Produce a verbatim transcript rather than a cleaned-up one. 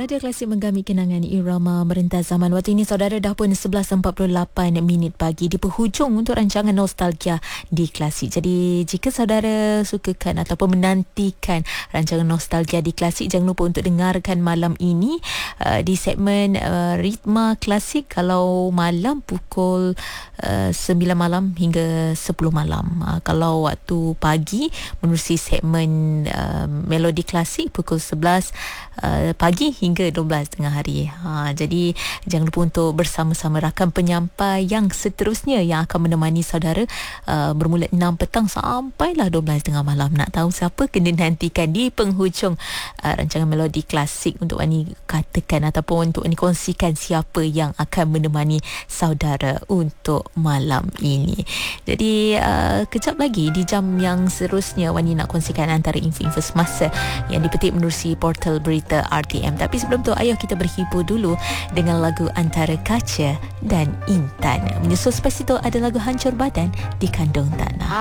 Radio Klasik menggami kenangan irama merentas zaman. Waktu ini saudara dah pun sebelas empat puluh lapan minit pagi di penghujung untuk rancangan Nostalgia di Klasik. Jadi jika saudara sukakan ataupun menantikan rancangan Nostalgia di Klasik, jangan lupa untuk dengarkan malam ini uh, di segmen uh, Ritma Klasik kalau malam pukul uh, sembilan malam hingga sepuluh malam. Uh, kalau waktu pagi menerusi segmen uh, Melodi Klasik pukul sebelas uh, pagi hingga dua belas tengah hari. Ha, jadi jangan lupa untuk bersama-sama rakan penyampai yang seterusnya yang akan menemani saudara uh, bermula enam petang sampailah dua belas tengah malam. Nak tahu siapa? Kena nantikan di penghujung uh, rancangan Melodi Klasik untuk Wani katakan ataupun untuk Wani kongsikan siapa yang akan menemani saudara untuk malam ini. Jadi uh, kejap lagi di jam yang seterusnya Wani nak kongsikan antara info-info semasa yang dipetik menerusi portal berita R T M. Tapi sebelum tu, ayo kita berhibur dulu dengan lagu Antara Kaca dan Intan. Menyusul selepas itu ada lagu Hancur Badan di Kandung Tanah.